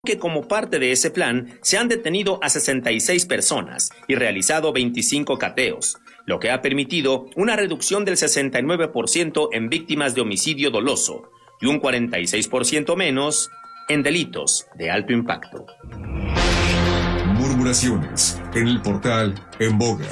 que como parte de ese plan se han detenido a 66 personas y realizado 25 cateos, lo que ha permitido una reducción del 69% en víctimas de homicidio doloso y un 46% menos en delitos de alto impacto. Murmuraciones en el portal En Boga.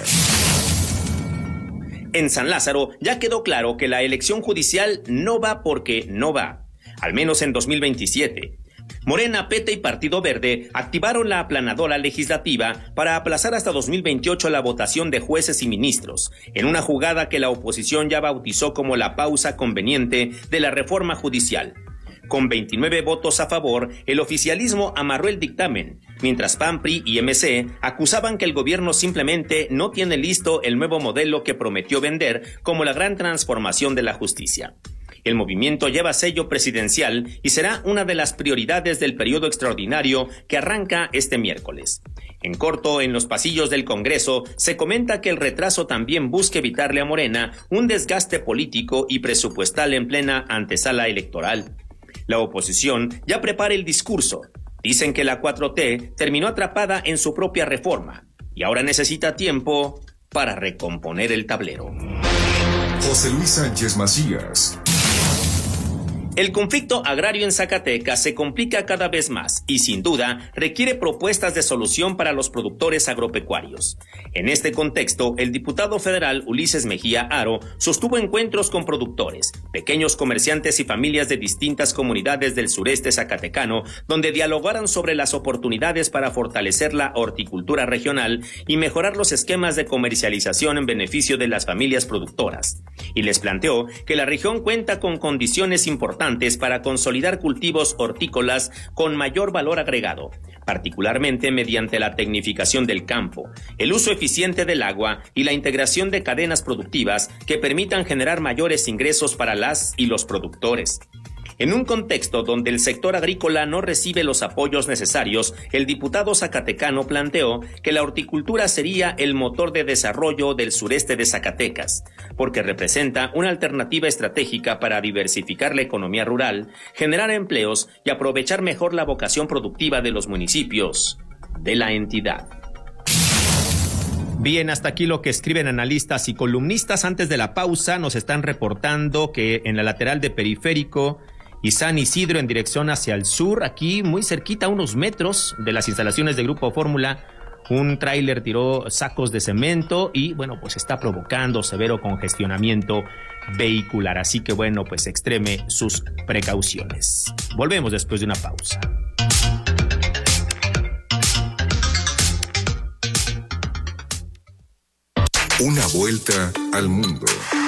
En San Lázaro ya quedó claro que la elección judicial no va porque no va, al menos en 2027. Morena, PT y Partido Verde activaron la aplanadora legislativa para aplazar hasta 2028 la votación de jueces y ministros, en una jugada que la oposición ya bautizó como la pausa conveniente de la reforma judicial. Con 29 votos a favor, el oficialismo amarró el dictamen, mientras PAN, PRI y MC acusaban que el gobierno simplemente no tiene listo el nuevo modelo que prometió vender como la gran transformación de la justicia. El movimiento lleva sello presidencial y será una de las prioridades del periodo extraordinario que arranca este miércoles. En corto, en los pasillos del Congreso, se comenta que el retraso también busca evitarle a Morena un desgaste político y presupuestal en plena antesala electoral. La oposición ya prepara el discurso. Dicen que la 4T terminó atrapada en su propia reforma y ahora necesita tiempo para recomponer el tablero. José Luis Sánchez Macías. El conflicto agrario en Zacatecas se complica cada vez más y, sin duda, requiere propuestas de solución para los productores agropecuarios. En este contexto, el diputado federal Ulises Mejía Haro sostuvo encuentros con productores, pequeños comerciantes y familias de distintas comunidades del sureste zacatecano, donde dialogaron sobre las oportunidades para fortalecer la horticultura regional y mejorar los esquemas de comercialización en beneficio de las familias productoras. Y les planteó que la región cuenta con condiciones importantes para consolidar cultivos hortícolas con mayor valor agregado, particularmente mediante la tecnificación del campo, el uso eficiente del agua y la integración de cadenas productivas que permitan generar mayores ingresos para las y los productores. En un contexto donde el sector agrícola no recibe los apoyos necesarios, el diputado zacatecano planteó que la horticultura sería el motor de desarrollo del sureste de Zacatecas, porque representa una alternativa estratégica para diversificar la economía rural, generar empleos y aprovechar mejor la vocación productiva de los municipios de la entidad. Bien, hasta aquí lo que escriben analistas y columnistas. Antes de la pausa nos están reportando que en la lateral de Periférico y San Isidro en dirección hacia el sur, aquí muy cerquita, a unos metros de las instalaciones de Grupo Fórmula, un tráiler tiró sacos de cemento y, bueno, pues está provocando severo congestionamiento vehicular. Así que, bueno, pues extreme sus precauciones. Volvemos después de una pausa. Una vuelta al mundo.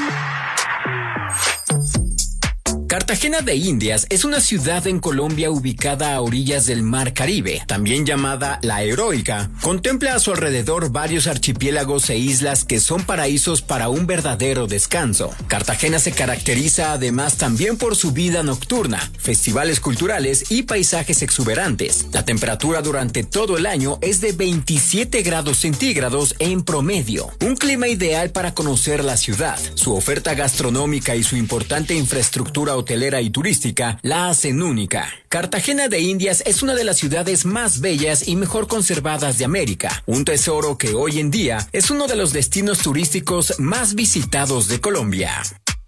Cartagena de Indias es una ciudad en Colombia ubicada a orillas del Mar Caribe, también llamada La Heroica. Contempla a su alrededor varios archipiélagos e islas que son paraísos para un verdadero descanso. Cartagena se caracteriza además también por su vida nocturna, festivales culturales y paisajes exuberantes. La temperatura durante todo el año es de 27 grados centígrados en promedio. Un clima ideal para conocer la ciudad. Su oferta gastronómica y su importante infraestructura hotelera y turística la hacen única. Cartagena de Indias es una de las ciudades más bellas y mejor conservadas de América, un tesoro que hoy en día es uno de los destinos turísticos más visitados de Colombia.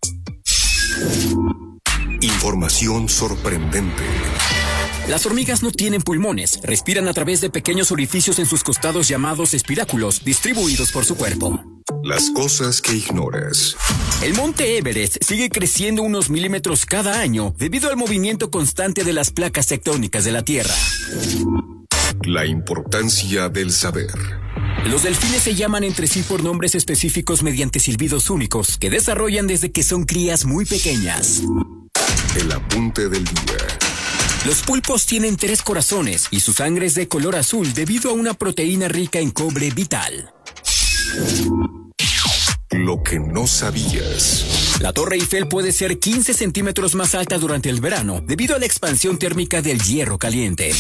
Información sorprendente. Las hormigas no tienen pulmones, respiran a través de pequeños orificios en sus costados llamados espiráculos, distribuidos por su cuerpo. Las cosas que ignoras. El monte Everest sigue creciendo unos milímetros cada año debido al movimiento constante de las placas tectónicas de la Tierra. La importancia del saber. Los delfines se llaman entre sí por nombres específicos mediante silbidos únicos que desarrollan desde que son crías muy pequeñas. El apunte del día. Los pulpos tienen 3 corazones y su sangre es de color azul debido a una proteína rica en cobre vital. Lo que no sabías. La Torre Eiffel puede ser 15 centímetros más alta durante el verano debido a la expansión térmica del hierro caliente.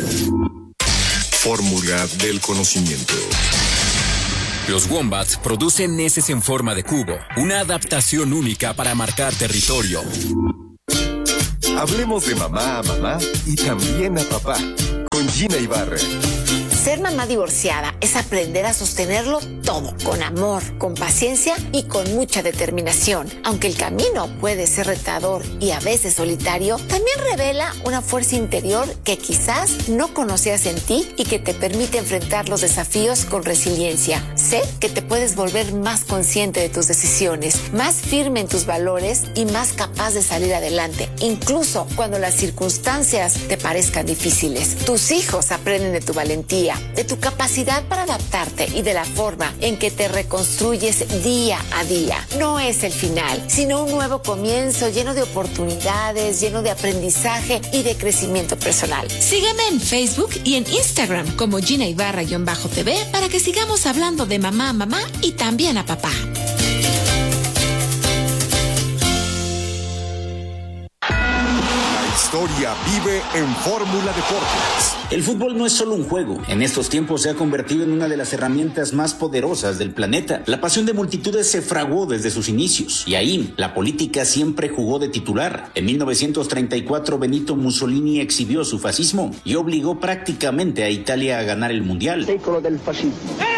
Fórmula del conocimiento. Los wombats producen neces en forma de cubo, una adaptación única para marcar territorio. Hablemos de mamá a mamá y también a papá. con Gina Ibarra. Ser mamá divorciada es aprender a sostenerlo todo, con amor, con paciencia y con mucha determinación. Aunque el camino puede ser retador y a veces solitario, también revela una fuerza interior que quizás no conocías en ti y que te permite enfrentar los desafíos con resiliencia. Sé que te puedes volver más consciente de tus decisiones, más firme en tus valores y más capaz de salir adelante, incluso cuando las circunstancias te parezcan difíciles. Tus hijos aprenden de tu valentía, de tu capacidad para adaptarte y de la forma en que te reconstruyes día a día. No es el final, sino un nuevo comienzo lleno de oportunidades, lleno de aprendizaje y de crecimiento personal. Sígueme en Facebook y en Instagram como Gina Ibarra-TV para que sigamos hablando de mamá a mamá y también a papá. La historia vive en Fórmula Deportes. El fútbol no es solo un juego. En estos tiempos se ha convertido en una de las herramientas más poderosas del planeta. La pasión de multitudes se fraguó desde sus inicios. Y ahí, la política siempre jugó de titular. En 1934, Benito Mussolini exhibió su fascismo y obligó prácticamente a Italia a ganar el Mundial. Secolo del fascismo.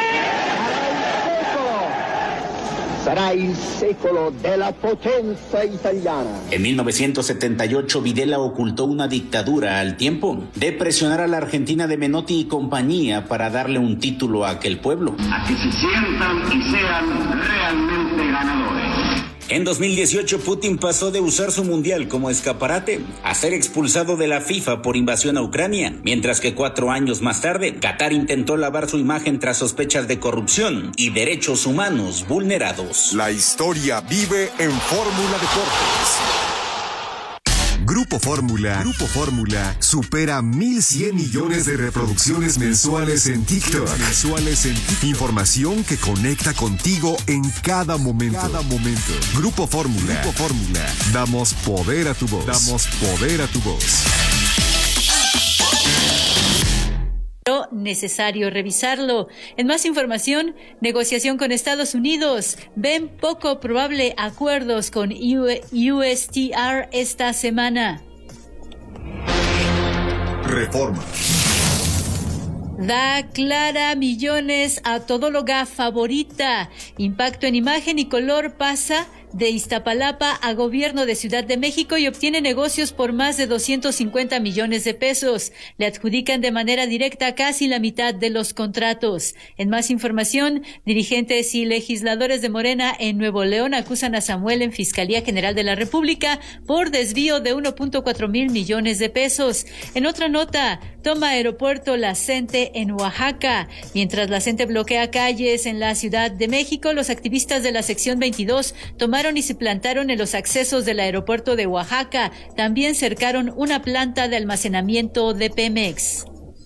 Sarà il secolo della potenza italiana. En 1978, Videla ocultó una dictadura al tiempo de presionar a la Argentina de Menotti y compañía para darle un título a aquel pueblo. A que se sientan y sean realmente ganadores. En 2018, Putin pasó de usar su mundial como escaparate a ser expulsado de la FIFA por invasión a Ucrania, mientras que 4 años más tarde, Qatar intentó lavar su imagen tras sospechas de corrupción y derechos humanos vulnerados. La historia vive en Fórmula Deportes. Grupo Fórmula supera 1,100 millones de reproducciones mensuales en TikTok. Información que conecta contigo en cada momento. Grupo Fórmula. Damos poder a tu voz. Necesario revisarlo. En más información, negociación con Estados Unidos. Ven poco probable acuerdos con USTR esta semana. Reforma. Da Clara millones a todóloga favorita. Impacto en imagen y color pasa de Iztapalapa a gobierno de Ciudad de México y obtiene negocios por más de 250 millones de pesos. Le adjudican de manera directa casi la mitad de los contratos. En más información, dirigentes y legisladores de Morena en Nuevo León acusan a Samuel en Fiscalía General de la República por desvío de 1.4 mil millones de pesos. En otra nota, toma aeropuerto la CENTE en Oaxaca. Mientras la CENTE bloquea calles en la Ciudad de México, los activistas de la sección 22 tomaron y se plantaron en los accesos del aeropuerto de Oaxaca. También cercaron una planta de almacenamiento de Pemex.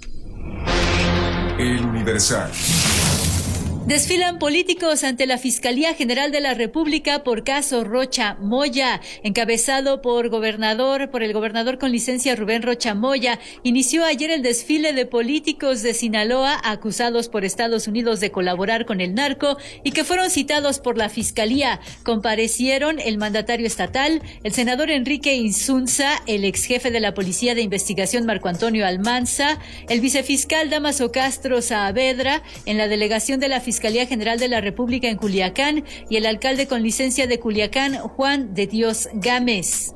El Universal. Desfilan políticos ante la Fiscalía General de la República por caso Rocha Moya, encabezado por el gobernador con licencia Rubén Rocha Moya. Inició ayer el desfile de políticos de Sinaloa acusados por Estados Unidos de colaborar con el narco y que fueron citados por la Fiscalía. Comparecieron el mandatario estatal, el senador Enrique Insunza, el exjefe de la Policía de Investigación Marco Antonio Almanza, el vicefiscal Dámaso Castro Saavedra, en la delegación de la Fiscalía General de la República en Culiacán, y el alcalde con licencia de Culiacán, Juan de Dios Gámez.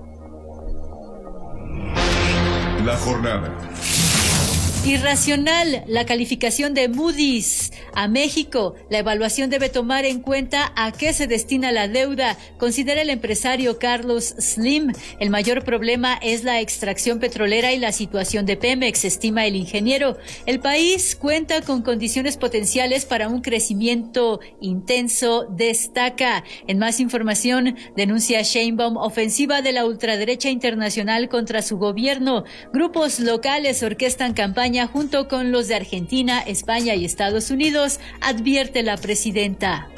La jornada. Irracional la calificación de Moody's a México. La evaluación debe tomar en cuenta a qué se destina la deuda, considera el empresario Carlos Slim. El mayor problema es la extracción petrolera y la situación de Pemex, estima el ingeniero. El país cuenta con condiciones potenciales para un crecimiento intenso, destaca. En más información, denuncia Sheinbaum ofensiva de la ultraderecha internacional contra su gobierno. Grupos locales orquestan campaña junto con los de Argentina, España y Estados Unidos, advierte la presidenta.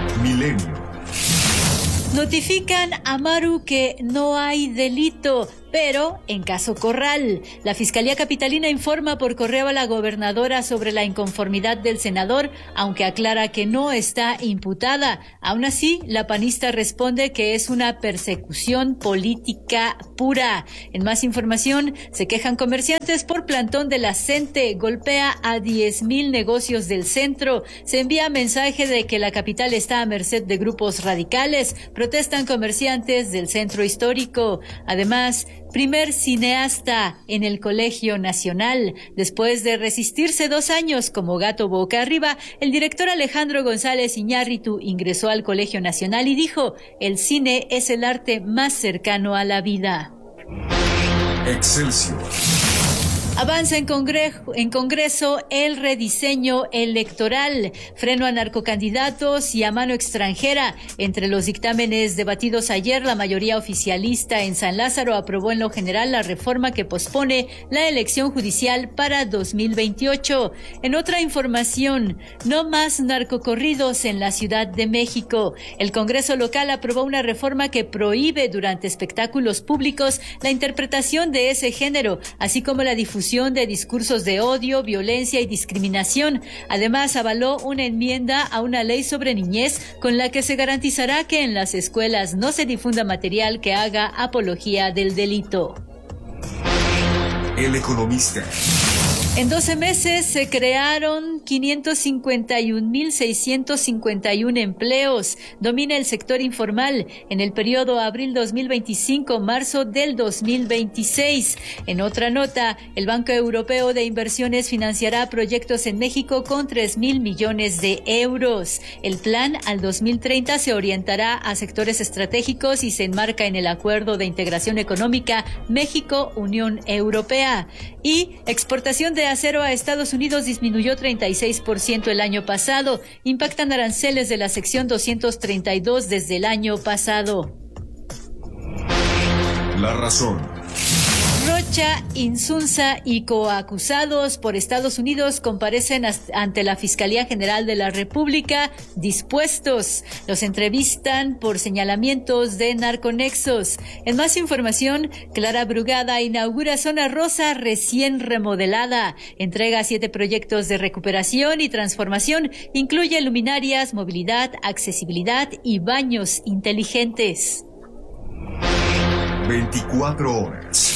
Milenio. Notifican a Maru que no hay delito. Pero en caso Corral, la Fiscalía Capitalina informa por correo a la gobernadora sobre la inconformidad del senador, aunque aclara que no está imputada. Aún así, la panista responde que es una persecución política pura. En más información, se quejan comerciantes por plantón de la CENTE, golpea a 10,000 negocios del centro. Se envía mensaje de que la capital está a merced de grupos radicales. Protestan comerciantes del centro histórico. Además, primer cineasta en el Colegio Nacional. Después de resistirse 2 años como gato boca arriba, el director Alejandro González Iñárritu ingresó al Colegio Nacional y dijo: el cine es el arte más cercano a la vida. Excelsior. Avanza en Congreso el rediseño electoral, freno a narcocandidatos y a mano extranjera. Entre los dictámenes debatidos ayer, la mayoría oficialista en San Lázaro aprobó en lo general la reforma que pospone la elección judicial para 2028. En otra información, no más narcocorridos en la Ciudad de México. El Congreso local aprobó una reforma que prohíbe durante espectáculos públicos la interpretación de ese género, así como la difusión de discursos de odio, violencia y discriminación. Además, avaló una enmienda a una ley sobre niñez con la que se garantizará que en las escuelas no se difunda material que haga apología del delito. El Economista. En 12 meses se crearon 551,651 empleos. Domina el sector informal en el periodo abril 2025-marzo del 2026. En otra nota, el Banco Europeo de Inversiones financiará proyectos en México con 3,000 millones de euros. El plan al 2030 se orientará a sectores estratégicos y se enmarca en el Acuerdo de Integración Económica México-Unión Europea. Y exportación de acero a Estados Unidos disminuyó 36% el año pasado. Impactan aranceles de la sección 232 desde el año pasado. La razón. Rocha, Insunza y coacusados por Estados Unidos comparecen ante la Fiscalía General de la República dispuestos. Los entrevistan por señalamientos de narconexos. En más información, Clara Brugada inaugura Zona Rosa recién remodelada. Entrega 7 proyectos de recuperación y transformación. Incluye luminarias, movilidad, accesibilidad y baños inteligentes. 24 horas.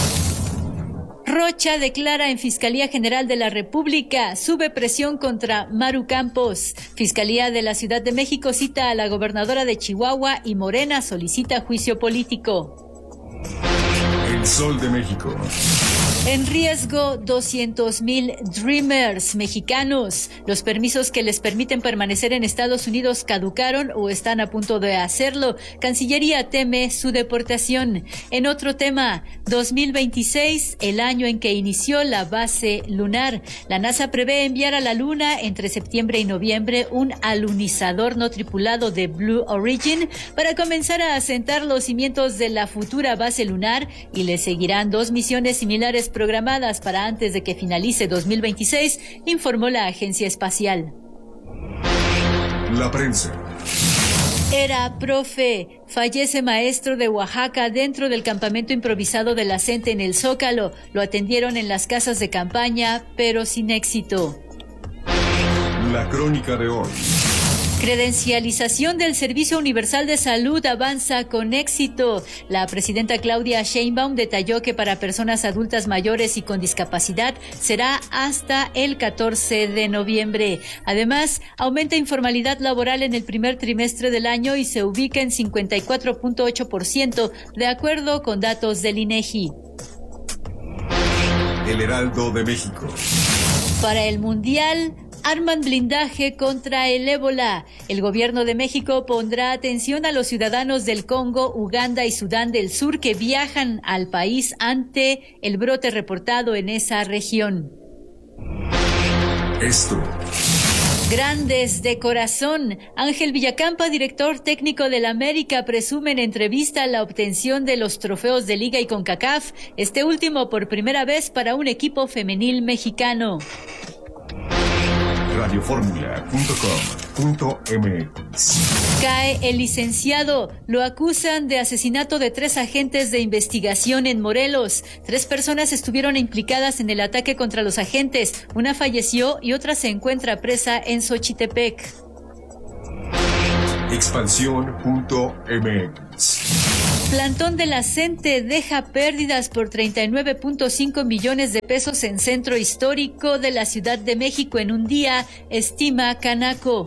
Rocha declara en Fiscalía General de la República, sube presión contra Maru Campos. Fiscalía de la Ciudad de México cita a la gobernadora de Chihuahua y Morena solicita juicio político. El Sol de México. En riesgo 200,000 Dreamers mexicanos. Los permisos que les permiten permanecer en Estados Unidos caducaron o están a punto de hacerlo. Cancillería teme su deportación. En otro tema, 2026, el año en que inició la base lunar. La NASA prevé enviar a la Luna entre septiembre y noviembre un alunizador no tripulado de Blue Origin para comenzar a asentar los cimientos de la futura base lunar, y le seguirán 2 misiones similares programadas para antes de que finalice 2026, informó la agencia espacial. La prensa. Era profe, fallece maestro de Oaxaca dentro del campamento improvisado de la CENTE en el Zócalo. Lo atendieron en las casas de campaña, pero sin éxito. La crónica de hoy. Credencialización del Servicio Universal de Salud avanza con éxito. La presidenta Claudia Sheinbaum detalló que para personas adultas mayores y con discapacidad será hasta el 14 de noviembre. Además, aumenta informalidad laboral en el primer trimestre del año y se ubica en 54.8%, de acuerdo con datos del INEGI. El Heraldo de México. Para el Mundial, arman blindaje contra el ébola. El gobierno de México pondrá atención a los ciudadanos del Congo, Uganda y Sudán del Sur que viajan al país ante el brote reportado en esa región. Esto. Grandes de corazón. Ángel Villacampa, director técnico del América, presume en entrevista la obtención de los trofeos de Liga y CONCACAF, este último por primera vez para un equipo femenil mexicano. Radioformula.com.mx Cae el licenciado. Lo acusan de asesinato de 3 agentes de investigación en Morelos. 3 personas estuvieron implicadas en el ataque contra los agentes. Una falleció y otra se encuentra presa en Xochitepec. Expansión.mx. Plantón de la CENTE deja pérdidas por 39.5 millones de pesos en centro histórico de la Ciudad de México en un día, estima Canaco.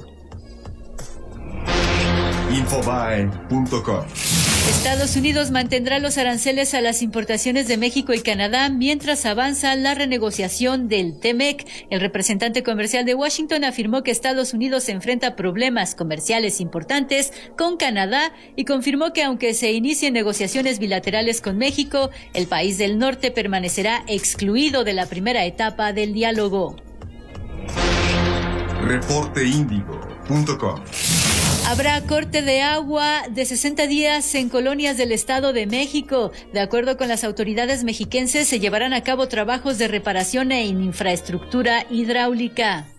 Infobae.com. Estados Unidos mantendrá los aranceles a las importaciones de México y Canadá mientras avanza la renegociación del TEMEC. El representante comercial de Washington afirmó que Estados Unidos se enfrenta a problemas comerciales importantes con Canadá y confirmó que aunque se inicien negociaciones bilaterales con México, el país del norte permanecerá excluido de la primera etapa del diálogo. Reporteindigo.com. Habrá corte de agua de 60 días en colonias del Estado de México. De acuerdo con las autoridades mexiquenses, se llevarán a cabo trabajos de reparación en infraestructura hidráulica.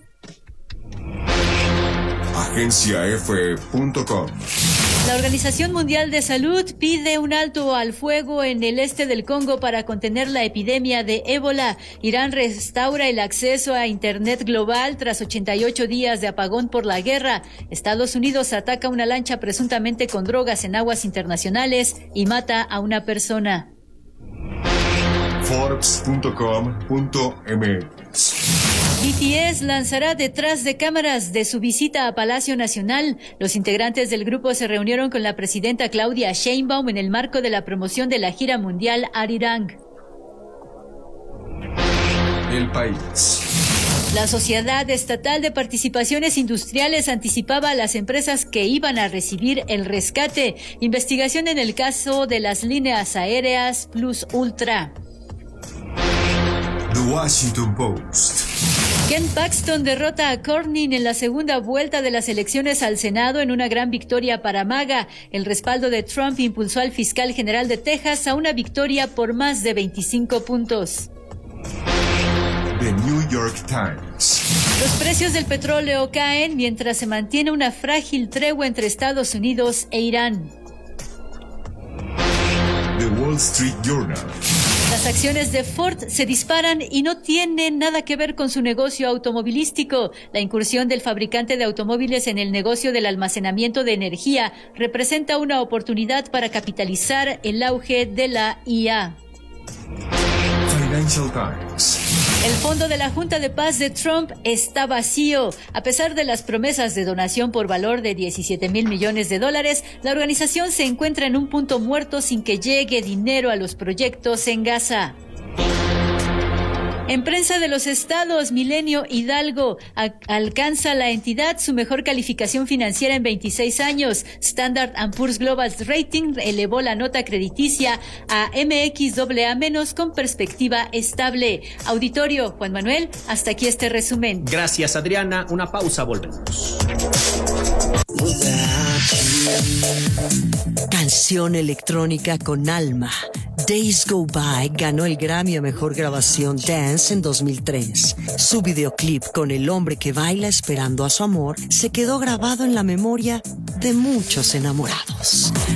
AgenciaF.com. La Organización Mundial de Salud pide un alto al fuego en el este del Congo para contener la epidemia de ébola. Irán restaura el acceso a Internet global tras 88 días de apagón por la guerra. Estados Unidos ataca una lancha presuntamente con drogas en aguas internacionales y mata a una persona. Forbes.com.mx. BTS lanzará detrás de cámaras de su visita a Palacio Nacional. Los integrantes del grupo se reunieron con la presidenta Claudia Sheinbaum en el marco de la promoción de la gira mundial Arirang. El País. La Sociedad Estatal de Participaciones Industriales anticipaba a las empresas que iban a recibir el rescate. Investigación en el caso de las líneas aéreas Plus Ultra. The Washington Post. Ken Paxton derrota a Cornyn en la segunda vuelta de las elecciones al Senado en una gran victoria para MAGA. El respaldo de Trump impulsó al fiscal general de Texas a una victoria por más de 25 puntos. The New York Times. Los precios del petróleo caen mientras se mantiene una frágil tregua entre Estados Unidos e Irán. The Wall Street Journal. Las acciones de Ford se disparan y no tienen nada que ver con su negocio automovilístico. La incursión del fabricante de automóviles en el negocio del almacenamiento de energía representa una oportunidad para capitalizar el auge de la IA. Financial Times. El fondo de la Junta de Paz de Trump está vacío. A pesar de las promesas de donación por valor de $17,000 millones, la organización se encuentra en un punto muerto sin que llegue dinero a los proyectos en Gaza. En prensa de los estados, Milenio Hidalgo alcanza la entidad su mejor calificación financiera en 26 años. Standard & Poor's Global Rating elevó la nota crediticia a MXAA- con perspectiva estable. Auditorio, Juan Manuel, hasta aquí este resumen. Gracias, Adriana. Una pausa, volvemos. Canción electrónica con alma. Days Go By ganó el Grammy a Mejor Grabación Dance en 2003. Su videoclip con el hombre que baila esperando a su amor se quedó grabado en la memoria de muchos enamorados.